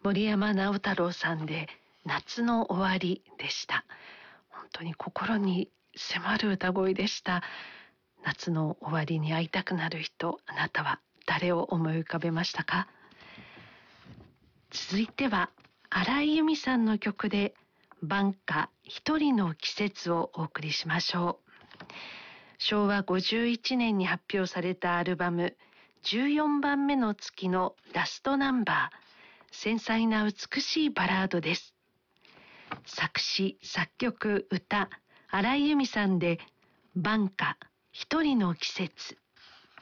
森山直太朗さんで夏の終わりでした。本当に心に迫る歌声でした。夏の終わりに会いたくなる人、あなたは誰を思い浮かべましたか？続いては荒井由実さんの曲で晩夏一人の季節をお送りしましょう。昭和51年に発表されたアルバム14番目の月のラストナンバー、繊細な美しいバラードです。作詞作曲歌、荒井由実さんで晩夏一人の季節。